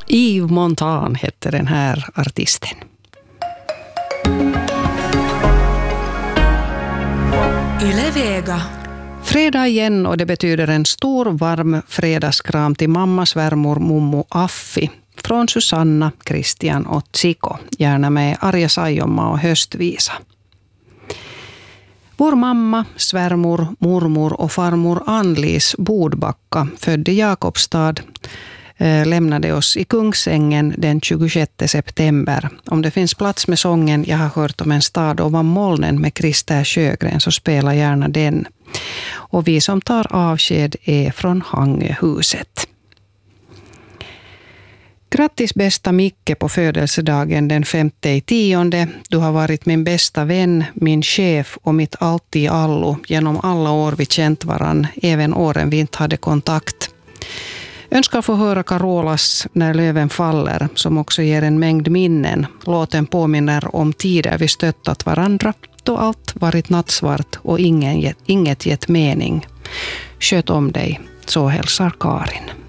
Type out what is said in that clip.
Yves Montand hette den här artisten. Yle Vega. Fredag igen och det betyder en stor varm fredagskram till mammas svärmor Mummo Affi. Från Susanna, Christian och Tsiko. Gärna med Arja Saijonmaa och höstvisa. Vår mamma, svärmor, mormor och farmor Anlis Bodbacka, född i Jakobstad, lämnade oss i Kungsängen den 26 september. Om det finns plats med sången Jag har hört om en stad ovan molnen med Christer Sjögren så spela gärna den. Och vi som tar avsked är från Hangöhuset. Grattis bästa Micke på födelsedagen den 5/10. Du har varit min bästa vän, min chef och mitt allt i allo genom alla år vi känt varann, även åren vi inte hade kontakt. Önskar få höra Carolas När löven faller, som också ger en mängd minnen. Låten påminner om tider vi stöttat varandra, då allt varit nattsvart och inget gett mening. Sköt om dig, så hälsar Karin.